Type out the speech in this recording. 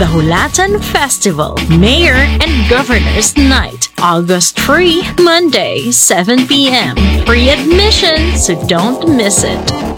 the Hulatan Festival, Mayor and Governor's Night, August 3, Monday, 7 p.m. Free admission, so don't miss it.